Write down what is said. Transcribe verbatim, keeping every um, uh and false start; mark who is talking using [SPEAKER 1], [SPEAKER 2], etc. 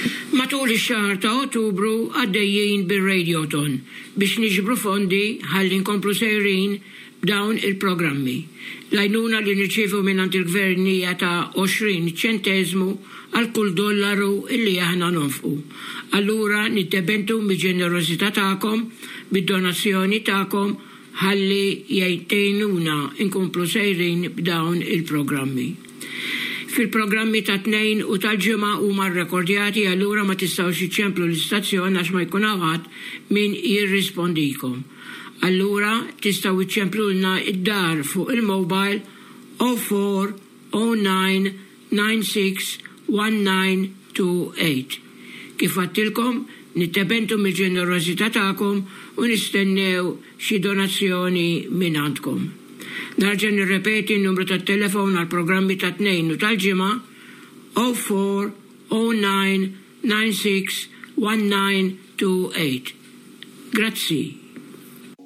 [SPEAKER 1] Matul ix-xahar ta' Ottubru għaddejjin bir-Radioton biex niġbru fondi ħalli nkomplu sejrin b'dawn il-programmi. L-għajnuna li nirċievu minnant il-gvernija ta' għoxrin ċentezmu għal kull dollaru illi aħna nonfqu. Allura nittebentu mill-ġenerosità tagħkom, bid-donazzjoni tagħkom ħalli jgħinuna nkomplu sejrin b'dawn il-programmi. Fil-programmi ta' tnejn u tal-ġimgħa huma rrekordjati allura ma tistgħux iċċemplu l-istazzjon għax ma jkun ħadd min jirrispondikom. Allura tistgħu iċċemplulna id-dar fuq il-mobile zero four zero nine nine six one nine two eight. Kif għattilkom nittebentu mill-ġenerosità tagħkom u nistennew xi donazzjoni minn għandkom. Narġa' nirrepeti n-numru tat-telefon għal programmi ta' tnejn u tal-ġimgħa zero four zero nine nine six one nine two eight. Grazzi.